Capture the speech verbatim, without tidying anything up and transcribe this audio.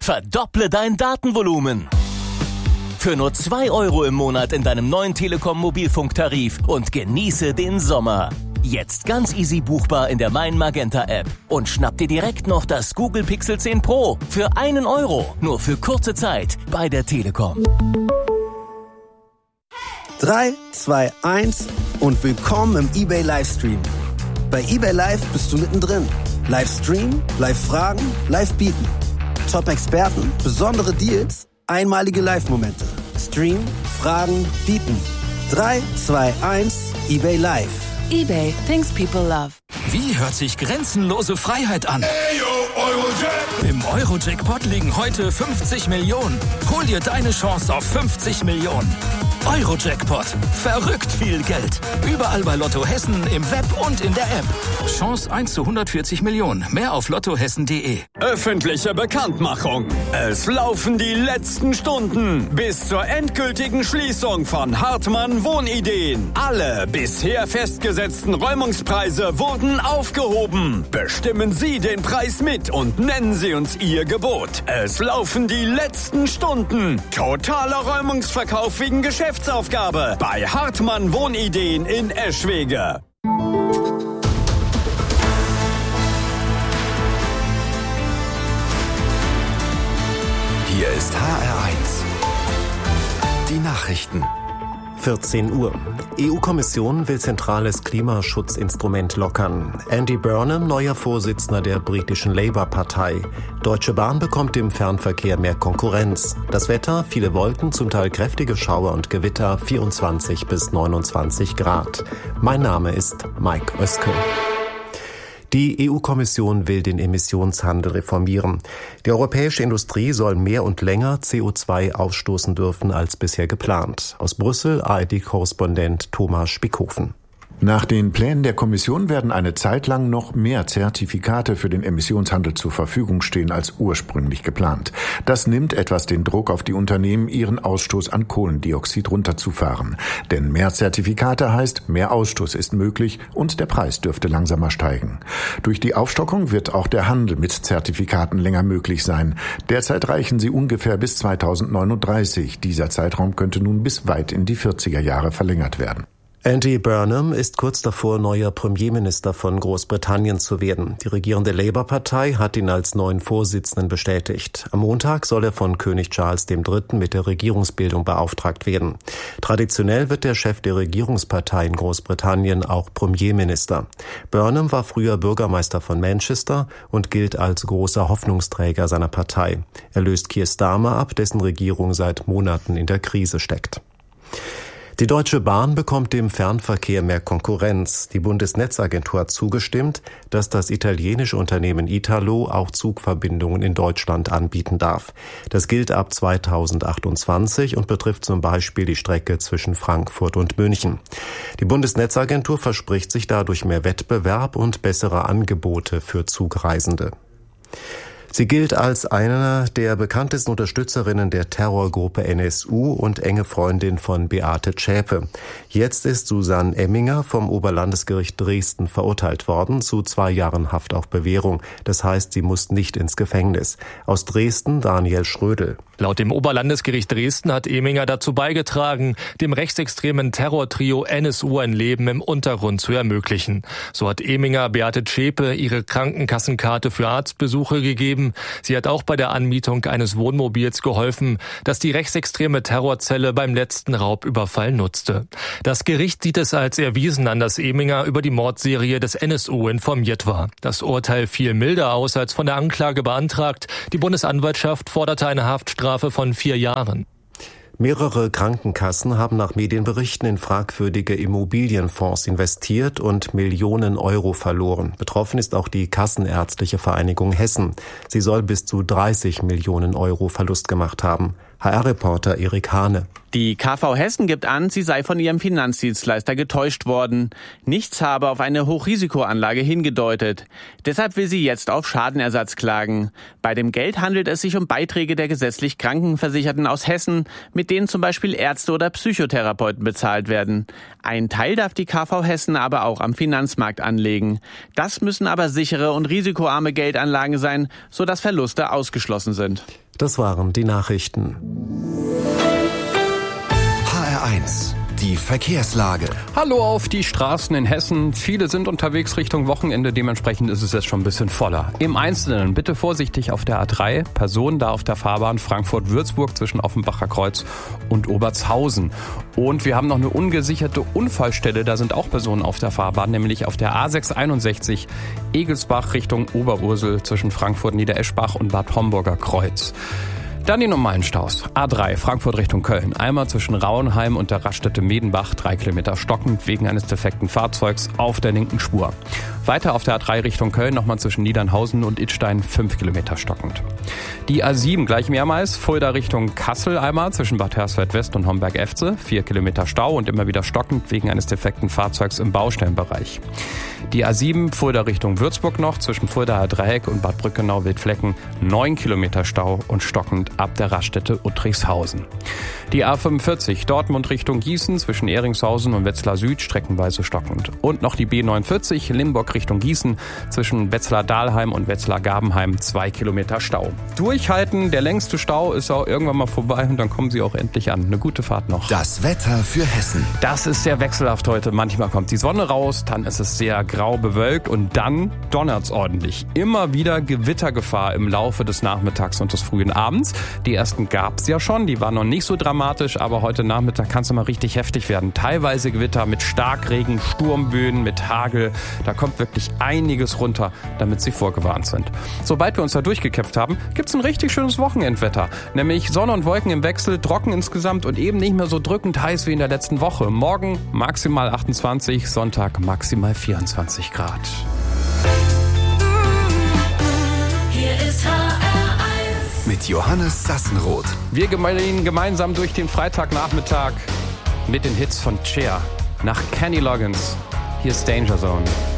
Verdopple dein Datenvolumen. Für nur zwei Euro im Monat in deinem neuen Telekom-Mobilfunktarif und genieße den Sommer. Jetzt ganz easy buchbar in der Mein Magenta App. Und schnapp dir direkt noch das Google Pixel zehn Pro für einen Euro. Nur für kurze Zeit bei der Telekom. drei, zwei, eins und willkommen im eBay Livestream. Bei eBay Live bist du mittendrin. Livestream, Live-Fragen, Live-Bieten. Top-Experten, besondere Deals, einmalige Live-Momente. Stream, Fragen, Bieten. drei, zwei, eins, eBay Live. eBay, things people love. Wie hört sich grenzenlose Freiheit an? Ayo, Eurojack. Im Eurojackpot liegen heute fünfzig Millionen. Hol dir deine Chance auf fünfzig Millionen. Eurojackpot. Verrückt viel Geld. Überall bei Lotto Hessen, im Web und in der App. Chance eins zu hundertvierzig Millionen. Mehr auf lottohessen punkt de. Öffentliche Bekanntmachung. Es laufen die letzten Stunden bis zur endgültigen Schließung von Hartmann Wohnideen. Alle bisher festgesetzten Räumungspreise wurden aufgehoben. Bestimmen Sie den Preis mit und nennen Sie uns Ihr Gebot. Es laufen die letzten Stunden. Totaler Räumungsverkauf wegen Geschäftsaufgabe bei Hartmann Wohnideen in Eschwege. Hier ist H R eins. Die Nachrichten. vierzehn Uhr. E U-Kommission will zentrales Klimaschutzinstrument lockern. Andy Burnham, neuer Vorsitzender der britischen Labour-Partei. Deutsche Bahn bekommt im Fernverkehr mehr Konkurrenz. Das Wetter, viele Wolken, zum Teil kräftige Schauer und Gewitter, vierundzwanzig bis neunundzwanzig Grad. Mein Name ist Mike Oeske. Die E U-Kommission will den Emissionshandel reformieren. Die europäische Industrie soll mehr und länger C O zwei ausstoßen dürfen als bisher geplant. Aus Brüssel A R D-Korrespondent Thomas Spickhofen. Nach den Plänen der Kommission werden eine Zeit lang noch mehr Zertifikate für den Emissionshandel zur Verfügung stehen als ursprünglich geplant. Das nimmt etwas den Druck auf die Unternehmen, ihren Ausstoß an Kohlendioxid runterzufahren. Denn mehr Zertifikate heißt, mehr Ausstoß ist möglich und der Preis dürfte langsamer steigen. Durch die Aufstockung wird auch der Handel mit Zertifikaten länger möglich sein. Derzeit reichen sie ungefähr bis zweitausendneununddreißig. Dieser Zeitraum könnte nun bis weit in die vierziger Jahre verlängert werden. Andy Burnham ist kurz davor, neuer Premierminister von Großbritannien zu werden. Die regierende Labour-Partei hat ihn als neuen Vorsitzenden bestätigt. Am Montag soll er von König Charles der Dritte mit der Regierungsbildung beauftragt werden. Traditionell wird der Chef der Regierungspartei in Großbritannien auch Premierminister. Burnham war früher Bürgermeister von Manchester und gilt als großer Hoffnungsträger seiner Partei. Er löst Keir Starmer ab, dessen Regierung seit Monaten in der Krise steckt. Die Deutsche Bahn bekommt im Fernverkehr mehr Konkurrenz. Die Bundesnetzagentur hat zugestimmt, dass das italienische Unternehmen Italo auch Zugverbindungen in Deutschland anbieten darf. Das gilt ab zweitausendachtundzwanzig und betrifft zum Beispiel die Strecke zwischen Frankfurt und München. Die Bundesnetzagentur verspricht sich dadurch mehr Wettbewerb und bessere Angebote für Zugreisende. Sie gilt als eine der bekanntesten Unterstützerinnen der Terrorgruppe N S U und enge Freundin von Beate Zschäpe. Jetzt ist Susanne Emminger vom Oberlandesgericht Dresden verurteilt worden zu zwei Jahren Haft auf Bewährung. Das heißt, sie muss nicht ins Gefängnis. Aus Dresden Daniel Schrödel. Laut dem Oberlandesgericht Dresden hat Emminger dazu beigetragen, dem rechtsextremen Terrortrio N S U ein Leben im Untergrund zu ermöglichen. So hat Emminger Beate Zschäpe ihre Krankenkassenkarte für Arztbesuche gegeben. Sie hat auch bei der Anmietung eines Wohnmobils geholfen, das die rechtsextreme Terrorzelle beim letzten Raubüberfall nutzte. Das Gericht sieht es als erwiesen an, dass Emminger über die Mordserie des N S U informiert war. Das Urteil fiel milder aus als von der Anklage beantragt. Die Bundesanwaltschaft forderte eine Haftstrafe von vier Jahren. Mehrere Krankenkassen haben nach Medienberichten in fragwürdige Immobilienfonds investiert und Millionen Euro verloren. Betroffen ist auch die Kassenärztliche Vereinigung Hessen. Sie soll bis zu dreißig Millionen Euro Verlust gemacht haben. H R-Reporter Erik Hane. Die K V Hessen gibt an, sie sei von ihrem Finanzdienstleister getäuscht worden. Nichts habe auf eine Hochrisikoanlage hingedeutet. Deshalb will sie jetzt auf Schadenersatz klagen. Bei dem Geld handelt es sich um Beiträge der gesetzlich Krankenversicherten aus Hessen, mit denen zum Beispiel Ärzte oder Psychotherapeuten bezahlt werden. Ein Teil darf die K V Hessen aber auch am Finanzmarkt anlegen. Das müssen aber sichere und risikoarme Geldanlagen sein, sodass Verluste ausgeschlossen sind. Das waren die Nachrichten. H R eins. Die Verkehrslage. Hallo auf die Straßen in Hessen. Viele sind unterwegs Richtung Wochenende, dementsprechend ist es jetzt schon ein bisschen voller. Im Einzelnen bitte vorsichtig auf der A drei, Personen da auf der Fahrbahn Frankfurt-Würzburg zwischen Offenbacher Kreuz und Obertshausen. Und wir haben noch eine ungesicherte Unfallstelle, da sind auch Personen auf der Fahrbahn, nämlich auf der A sechs einundsechzig Egelsbach Richtung Oberursel zwischen Frankfurt-Niedereschbach und Bad Homburger Kreuz. Dann die normalen Staus. A drei, Frankfurt Richtung Köln. Einmal zwischen Rauenheim und der Raststätte Medenbach, drei Kilometer stockend wegen eines defekten Fahrzeugs auf der linken Spur. Weiter auf der A drei Richtung Köln, nochmal zwischen Niedernhausen und Idstein, fünf Kilometer stockend. Die A sieben gleich mehrmals, Fulda Richtung Kassel einmal zwischen Bad Hersfeld West und Homberg-Efze, vier Kilometer Stau und immer wieder stockend wegen eines defekten Fahrzeugs im Baustellenbereich. Die A sieben, Fulda Richtung Würzburg noch, zwischen Fuldaer Dreieck und Bad Brückenau-Wildflecken, neun Kilometer Stau und stockend ab der Raststätte Uttrichshausen. Die A fünfundvierzig, Dortmund Richtung Gießen, zwischen Eringshausen und Wetzlar Süd, streckenweise stockend. Und noch die B neunundvierzig, Limburg Richtung Gießen, zwischen Wetzlar-Dahlheim und Wetzlar-Gabenheim, zwei Kilometer Stau. Durchhalten, der längste Stau ist auch irgendwann mal vorbei und dann kommen sie auch endlich an. Eine gute Fahrt noch. Das Wetter für Hessen. Das ist sehr wechselhaft heute. Manchmal kommt die Sonne raus, dann ist es sehr grau bewölkt und dann donnert's ordentlich. Immer wieder Gewittergefahr im Laufe des Nachmittags und des frühen Abends. Die ersten gab's ja schon, die waren noch nicht so dramatisch, aber heute Nachmittag kann es mal richtig heftig werden. Teilweise Gewitter mit Starkregen, Sturmböen, mit Hagel. Da kommt wirklich einiges runter, damit Sie vorgewarnt sind. Sobald wir uns da durchgekämpft haben, gibt's ein richtig schönes Wochenendwetter. Nämlich Sonne und Wolken im Wechsel, trocken insgesamt und eben nicht mehr so drückend heiß wie in der letzten Woche. Morgen maximal achtundzwanzig, Sonntag maximal vierundzwanzig Grad. Hier ist H R eins. Mit Johannes Sassenroth. Wir gehen gemeinsam durch den Freitagnachmittag mit den Hits von Cher. Nach Kenny Loggins. Hier ist Danger Zone.